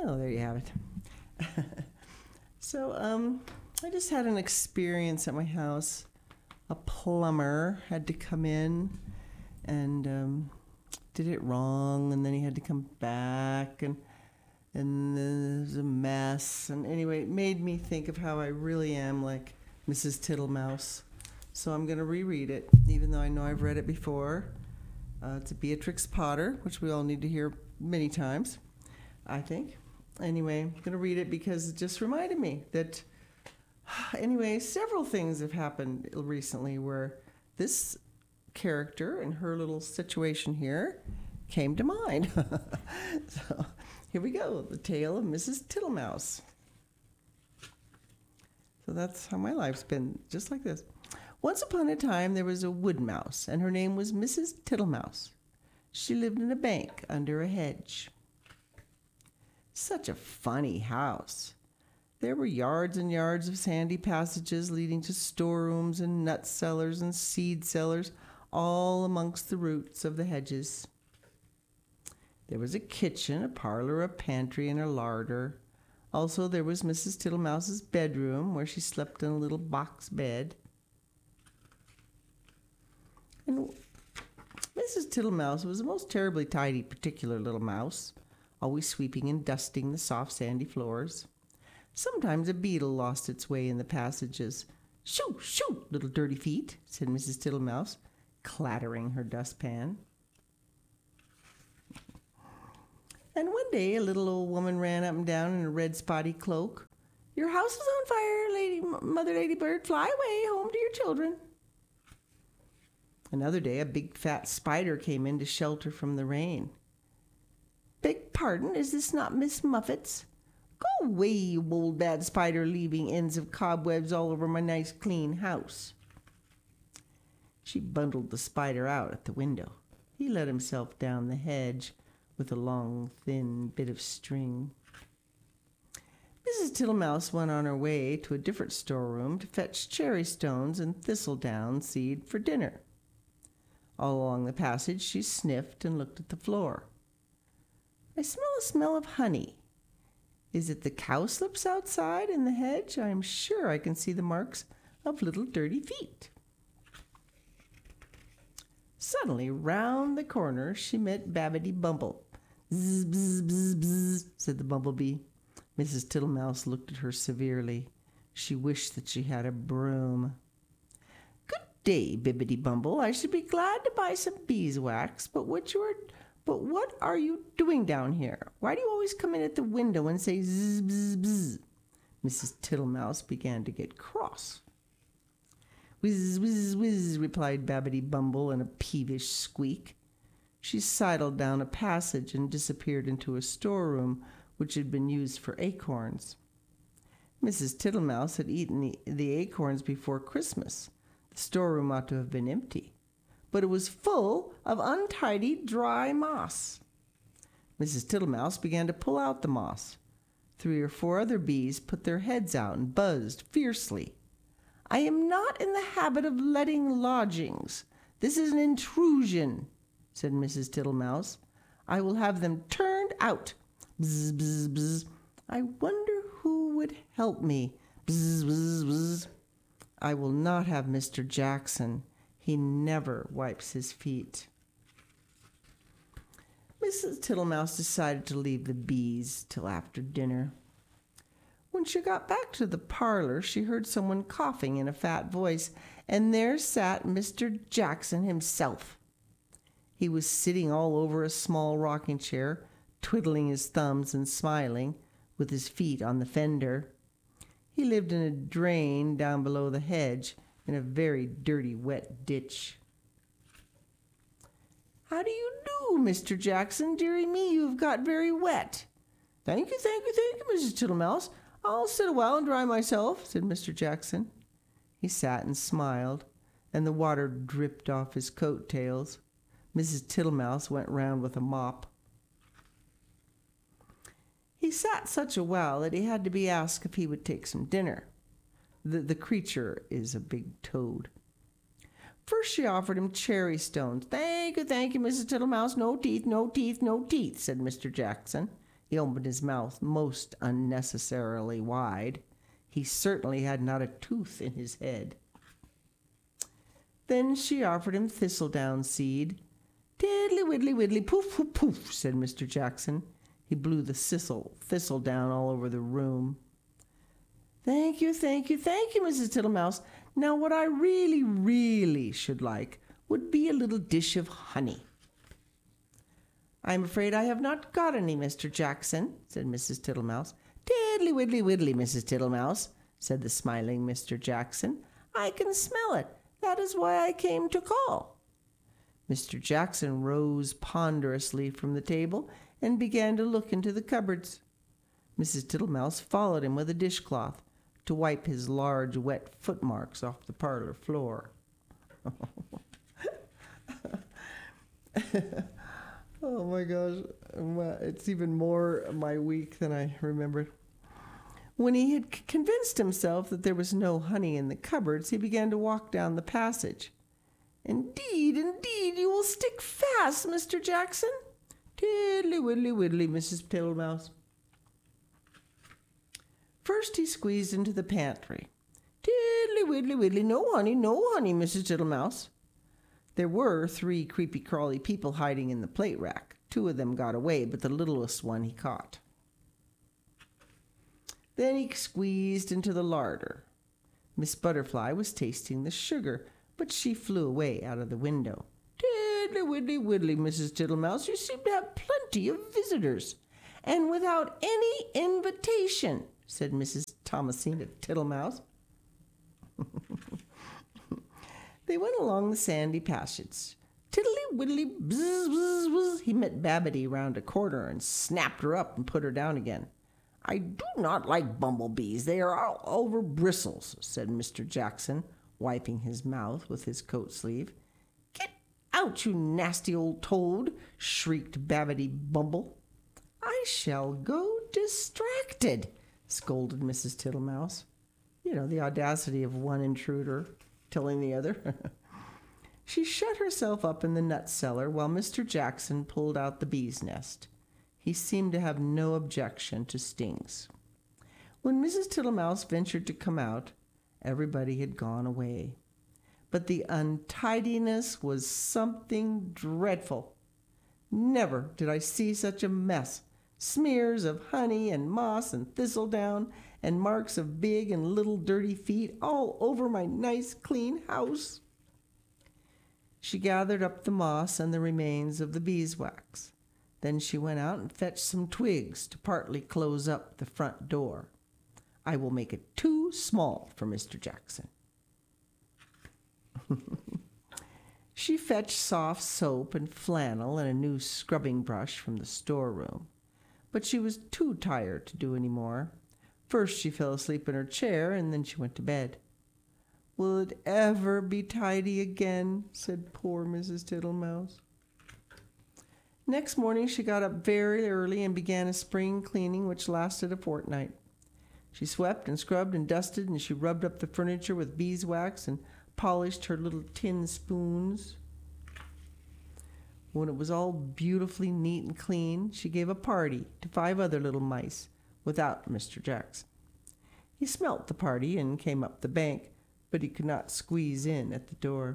Oh, there you have it. So, I just had an experience at my house. A plumber had to come in and did it wrong, and then he had to come back, and then it was a mess. And anyway, it made me think of how I really am like Mrs. Tittlemouse. So I'm going to reread it, even though I know I've read it before. It's a Beatrix Potter, which we all need to hear many times, I think. Anyway, I'm going to read it because it just reminded me that, anyway, several things have happened recently where this character and her little situation here came to mind. So here we go, the tale of Mrs. Tittlemouse. So that's how my life's been, just like this. Once upon a time, there was a wood mouse, and her name was Mrs. Tittlemouse. She lived in a bank under a hedge. Such a funny house. There were yards and yards of sandy passages leading to storerooms and nut cellars and seed cellars, all amongst the roots of the hedges. There was a kitchen, a parlor, a pantry, and a larder. Also, there was Mrs. Tittlemouse's bedroom, where she slept in a little box bed. And Mrs. Tittlemouse was a most terribly tidy, particular little mouse, always sweeping and dusting the soft, sandy floors. Sometimes a beetle lost its way in the passages. "Shoo, shoo, little dirty feet," said Mrs. Tittlemouse, clattering her dustpan. And one day a little old woman ran up and down in a red spotty cloak. "Your house is on fire, Mother Ladybird. Fly away home to your children." Another day, a big fat spider came in to shelter from the rain. "Beg pardon, is this not Miss Muffet's?" "Go away, you old bad spider, leaving ends of cobwebs all over my nice clean house." She bundled the spider out at the window. He let himself down the hedge with a long, thin bit of string. Mrs. Tittlemouse went on her way to a different storeroom to fetch cherry stones and thistledown seed for dinner. All along the passage she sniffed and looked at the floor. "I smell a smell of honey. Is it the cowslips outside in the hedge? I am sure I can see the marks of little dirty feet." Suddenly, round the corner, she met Babbity Bumble. "Bzz, bzz, bzz, bzz," said the bumblebee. Mrs. Tittlemouse looked at her severely. She wished that she had a broom. "Good day, Bibbity Bumble. I should be glad to buy some beeswax, but what are you doing down here? Why do you always come in at the window and say zzz, bzz, bzz?" Mrs. Tittlemouse began to get cross. "Whiz, whiz, whiz," replied Babbity Bumble in a peevish squeak. She sidled down a passage and disappeared into a storeroom which had been used for acorns. Mrs. Tittlemouse had eaten the acorns before Christmas. The storeroom ought to have been empty, but it was full of untidy, dry moss. Mrs. Tittlemouse began to pull out the moss. 3 or 4 other bees put their heads out and buzzed fiercely. "I am not in the habit of letting lodgings. This is an intrusion," said Mrs. Tittlemouse. "I will have them turned out. Bzz, bzz, bzz. I wonder who would help me. Bzz, bzz, bzz. I will not have Mr. Jackson. He never wipes his feet." Mrs. Tittlemouse decided to leave the bees till after dinner. When she got back to the parlor, she heard someone coughing in a fat voice, and there sat Mr. Jackson himself. He was sitting all over a small rocking chair, twiddling his thumbs and smiling, with his feet on the fender. He lived in a drain down below the hedge, in a very dirty, wet ditch. "How do you do, Mr. Jackson? Dearie me, you have got very wet." Thank you, Mrs. Tittlemouse. I'll sit a while and dry myself," said Mr. Jackson. He sat and smiled, and the water dripped off his coat tails. Mrs. Tittlemouse went round with a mop. He sat such a while that he had to be asked if he would take some dinner. The creature is a big toad. First she offered him cherry stones. Thank you, Mrs. Tittlemouse. No teeth, no teeth, no teeth," said Mr. Jackson. He opened his mouth most unnecessarily wide. He certainly had not a tooth in his head. Then she offered him thistledown seed. Tiddly widdly widdly poof poof poof, said Mr. Jackson. He blew the thistledown all over the room. Thank you, Mrs. Tittlemouse. Now what I really, really should like would be a little dish of honey. I'm afraid I have not got any, Mr. Jackson, said Mrs. Tittlemouse. Tiddly widdly widdly, Mrs. Tittlemouse, said the smiling Mr. Jackson. I can smell it. That is why I came to call. Mr. Jackson rose ponderously from the table and began to look into the cupboards. Mrs. Tittlemouse followed him with a dishcloth to wipe his large wet footmarks off the parlor floor. Oh my gosh, it's even more my week than I remembered. When he had convinced himself that there was no honey in the cupboards, he began to walk down the passage. Indeed, you will stick fast, Mr. Jackson. Tiddly widdly widdly, Mrs. Tittlemouse. First he squeezed into the pantry. Tiddly widdly widdly, no honey, Mrs. Tittlemouse. There were 3 creepy-crawly people hiding in the plate rack. 2 of them got away, but the littlest one he caught. Then he squeezed into the larder. Miss Butterfly was tasting the sugar, but she flew away out of the window. Tiddly widdly widdly, Mrs. Tittlemouse, you seem to have plenty of visitors. And without any invitation, said Mrs. Thomasina Tittlemouse. They went along the sandy passage. Tiddly widdly bzz bzz bzz. He met Babbity round a corner and snapped her up and put her down again. I do not like bumblebees. They are all over bristles, said Mr. Jackson, wiping his mouth with his coat sleeve. Get out, you nasty old toad, shrieked Babbity Bumble. I shall go distracted, scolded Mrs. Tittlemouse. You know, the audacity of one intruder telling the other. She shut herself up in the nut cellar while Mr. Jackson pulled out the bee's nest. He seemed to have no objection to stings. When Mrs. Tittlemouse ventured to come out, everybody had gone away. But the untidiness was something dreadful. Never did I see such a mess. Smears of honey and moss and thistledown and marks of big and little dirty feet all over my nice clean house. She gathered up the moss and the remains of the beeswax. Then she went out and fetched some twigs to partly close up the front door. I will make it too small for Mr. Jackson. She fetched soft soap and flannel and a new scrubbing brush from the storeroom. But she was too tired to do any more. First she fell asleep in her chair, and then she went to bed. Will it ever be tidy again? Said poor Mrs. Tittlemouse. Next morning she got up very early and began a spring cleaning which lasted a fortnight. She swept and scrubbed and dusted, and she rubbed up the furniture with beeswax and polished her little tin spoons. When it was all beautifully neat and clean, she gave a party to 5 other little mice without Mr. Jackson. He smelt the party and came up the bank, but he could not squeeze in at the door.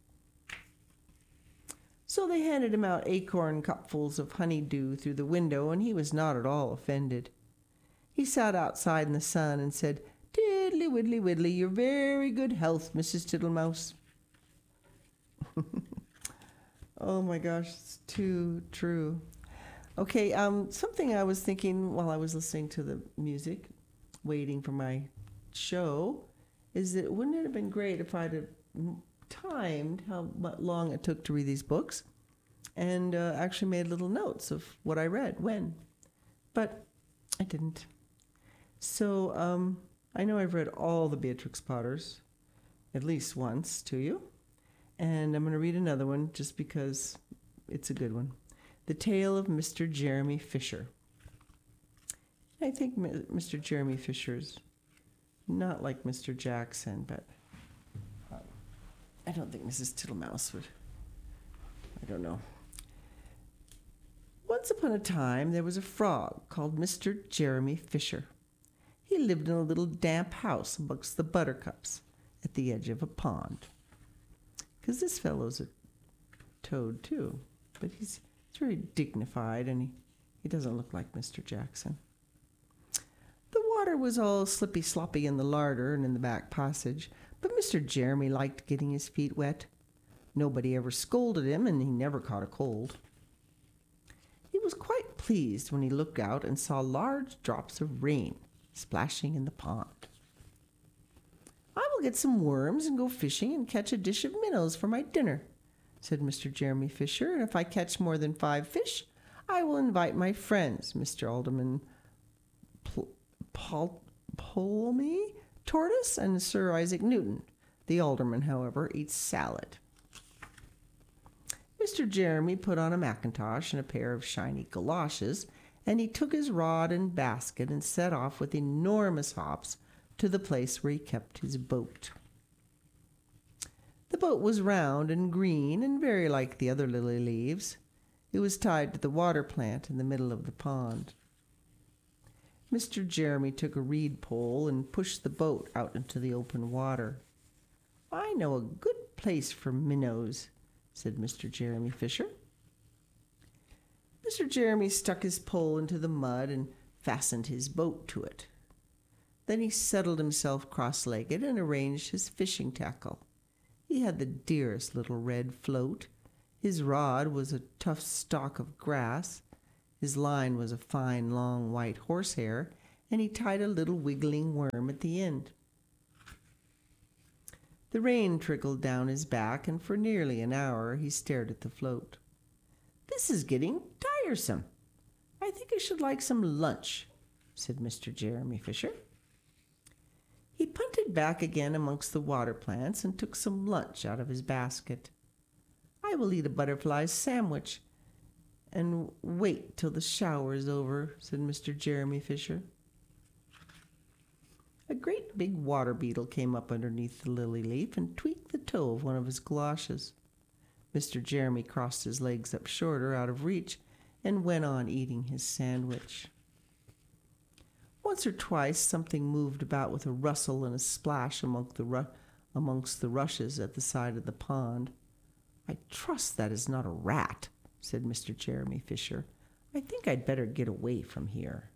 So they handed him out acorn cupfuls of honeydew through the window, and he was not at all offended. He sat outside in the sun and said, Tiddly widdly widdly, your very good health, Mrs. Tittlemouse. Oh my gosh, it's too true. Okay, something I was thinking while I was listening to the music, waiting for my show, is that wouldn't it have been great if I'd have timed how long it took to read these books and actually made little notes of what I read, when. But I didn't. So I know I've read all the Beatrix Potters at least once to you. And I'm going to read another one just because it's a good one. The Tale of Mr. Jeremy Fisher. I think Mr. Jeremy Fisher's not like Mr. Jackson, but I don't think Mrs. Tittlemouse would. I don't know. Once upon a time there was a frog called Mr. Jeremy Fisher. He lived in a little damp house amongst the buttercups at the edge of a pond. Because this fellow's a toad too, but he's very dignified and he doesn't look like Mr. Jackson. The water was all slippy sloppy in the larder and in the back passage, but Mr. Jeremy liked getting his feet wet. Nobody ever scolded him, and he never caught a cold. He was quite pleased when he looked out and saw large drops of rain splashing in the pond. "I will get some worms and go fishing and catch a dish of minnows for my dinner," said Mr. Jeremy Fisher, "and if I catch more than 5 fish, I will invite my friends, Mr. Alderman Ptolemy Tortoise and Sir Isaac Newton." The alderman, however, eats salad. Mr. Jeremy put on a mackintosh and a pair of shiny galoshes, and he took his rod and basket and set off with enormous hops to the place where he kept his boat. The boat was round and green and very like the other lily leaves. It was tied to the water plant in the middle of the pond. Mr. Jeremy took a reed pole and pushed the boat out into the open water. "I know a good place for minnows," said Mr. Jeremy Fisher. Mr. Jeremy stuck his pole into the mud and fastened his boat to it. Then he settled himself cross-legged and arranged his fishing tackle. He had the dearest little red float. His rod was a tough stalk of grass. His line was a fine long white horsehair, and he tied a little wiggling worm at the end. The rain trickled down his back, and for nearly an hour he stared at the float. "This is getting tiresome. I think I should like some lunch," said Mr. Jeremy Fisher. He punted back again amongst the water plants and took some lunch out of his basket. "I will eat a butterfly sandwich and wait till the shower is over," said Mr. Jeremy Fisher. A great big water beetle came up underneath the lily leaf and tweaked the toe of one of his galoshes. Mr. Jeremy crossed his legs up shorter, out of reach, and went on eating his sandwich. Once or twice something moved about with a rustle and a splash amongst the rushes at the side of the pond. "I trust that is not a rat," said Mr. Jeremy Fisher. "I think I'd better get away from here."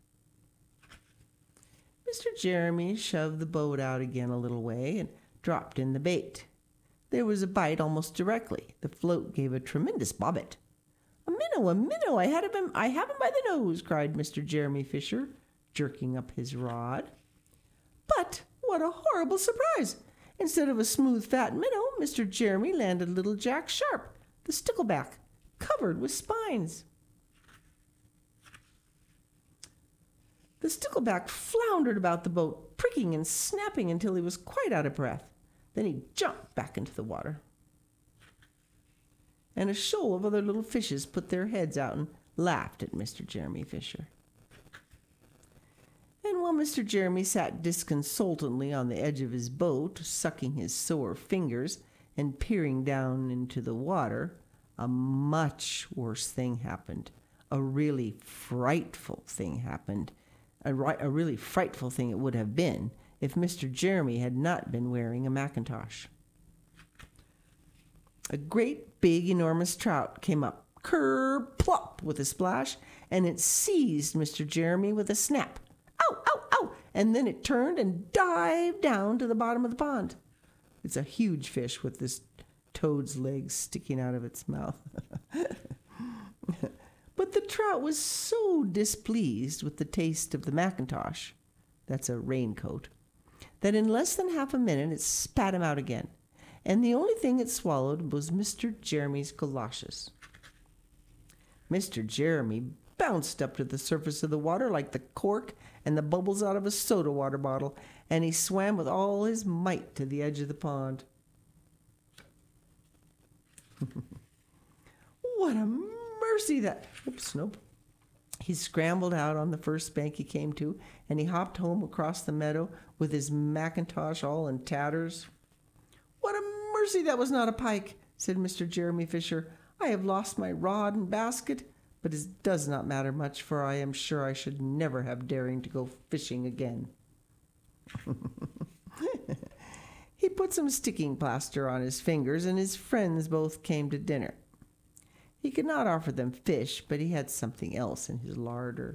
Mr. Jeremy shoved the boat out again a little way and dropped in the bait. There was a bite almost directly. The float gave a tremendous bobbit. "A minnow, a minnow! I have him by the nose!" cried Mr. Jeremy Fisher, jerking up his rod. But what a horrible surprise! Instead of a smooth, fat minnow, Mr. Jeremy landed little Jack Sharp, the stickleback, covered with spines. The stickleback floundered about the boat, pricking and snapping until he was quite out of breath. Then he jumped back into the water. And a shoal of other little fishes put their heads out and laughed at Mr. Jeremy Fisher. And while Mr. Jeremy sat disconsolately on the edge of his boat, sucking his sore fingers and peering down into the water, a much worse thing happened. A really frightful thing happened. A really frightful thing it would have been if Mr. Jeremy had not been wearing a mackintosh. A great big enormous trout came up, ker-plop, with a splash, and it seized Mr. Jeremy with a snap. "Ow, ow, ow!" And then it turned and dived down to the bottom of the pond. It's a huge fish with this toad's legs sticking out of its mouth. But the trout was so displeased with the taste of the mackintosh, that's a raincoat, that in less than half a minute it spat him out again, and the only thing it swallowed was Mr. Jeremy's galoshes. Mr. Jeremy bounced up to the surface of the water like the cork and the bubbles out of a soda water bottle, and he swam with all his might to the edge of the pond. What a mercy that... Oops, nope. He scrambled out on the first bank he came to, and he hopped home across the meadow with his mackintosh all in tatters. "What a mercy that was not a pike," said Mr. Jeremy Fisher. "I have lost my rod and basket, but it does not matter much, for I am sure I should never have daring to go fishing again. He put some sticking plaster on his fingers, and his friends both came to dinner. He could not offer them fish, but he had something else in his larder.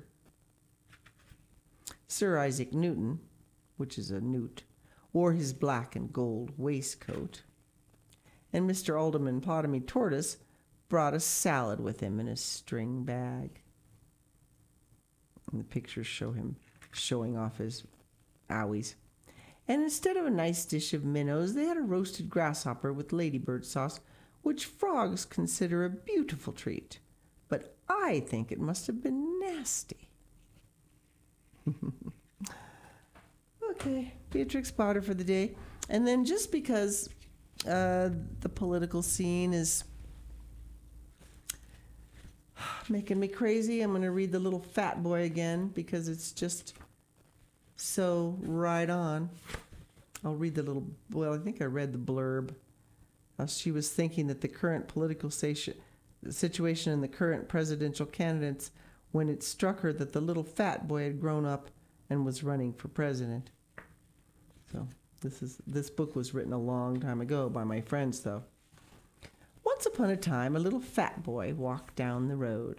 Sir Isaac Newton, which is a newt, wore his black and gold waistcoat, and Mr. Alderman Ptomy Tortoise brought a salad with him in a string bag. And the pictures show him showing off his owies. And instead of a nice dish of minnows, they had a roasted grasshopper with ladybird sauce, which frogs consider a beautiful treat. But I think it must have been nasty. Okay, Beatrix Potter for the day. And then just because the political scene is making me crazy, I'm going to read The Little Fat Boy again because it's just so right on. I'll read I think I read the blurb. She was thinking that the current political situation and the current presidential candidates, when it struck her that the little fat boy had grown up and was running for president. So this book was written a long time ago by my friends, though. Once upon a time, a little fat boy walked down the road.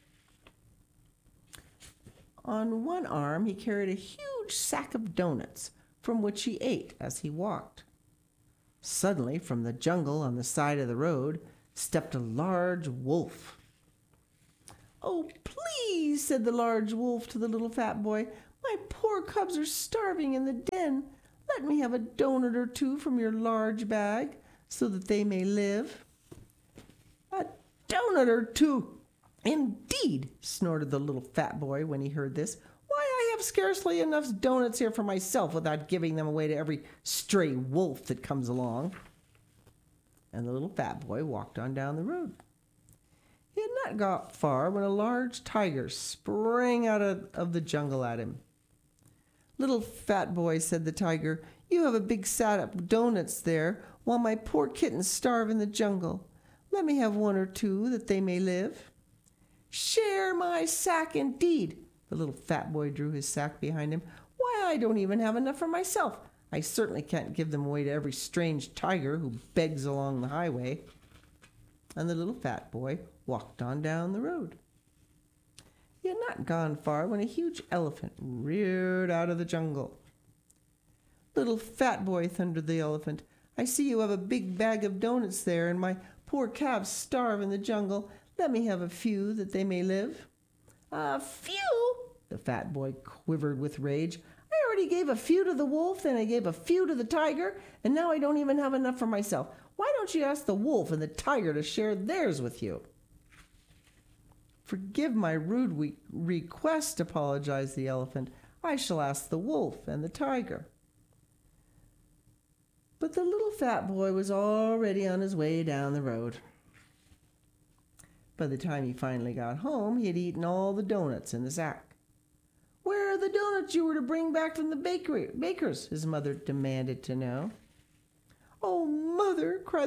On one arm, he carried a huge sack of doughnuts, from which he ate as he walked. Suddenly, from the jungle on the side of the road, stepped a large wolf. "Oh, please," said the large wolf to the little fat boy, "my poor cubs are starving in the den. Let me have a doughnut or two from your large bag, so that they may live." "A doughnut or two, indeed," snorted the little fat boy when he heard this. "Why, I have scarcely enough doughnuts here for myself without giving them away to every stray wolf that comes along." And the little fat boy walked on down the road. He had not got far when a large tiger sprang out of the jungle at him. "Little fat boy," said the tiger, "you have a big sack of doughnuts there, while my poor kittens starve in the jungle. Let me have one or two, that they may live." "Share my sack, indeed." The little fat boy drew his sack behind him. "Why, I don't even have enough for myself. I certainly can't give them away to every strange tiger who begs along the highway." And the little fat boy walked on down the road. He had not gone far when a huge elephant reared out of the jungle. "Little fat boy," thundered the elephant, "I see you have a big bag of doughnuts there, and my poor calves starve in the jungle. Let me have a few, that they may live." "A few?" The fat boy quivered with rage. "I already gave a few to the wolf, and I gave a few to the tiger, and now I don't even have enough for myself. Why don't you ask the wolf and the tiger to share theirs with you?" "Forgive my rude request," apologized the elephant. "I shall ask the wolf and the tiger." But the little fat boy was already on his way down the road. By the time he finally got home, he had eaten all the doughnuts in the sack. "Where are the doughnuts you were to bring back from the baker's?" his mother demanded to know. "Oh, mother," cried